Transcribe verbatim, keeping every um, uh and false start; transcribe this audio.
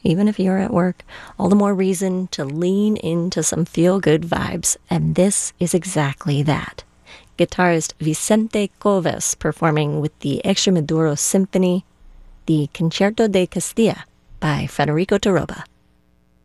even if you're at work, all the more reason to lean into some feel-good vibes. And this is exactly that. Guitarist Vicente Coves performing with the Extremaduro Symphony, the Concerto de Castilla by Federico Taroba.